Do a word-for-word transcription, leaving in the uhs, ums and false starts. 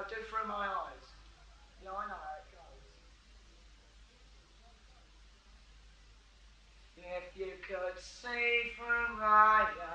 I do through my eyes. Yeah, I know how it goes. If you could see through my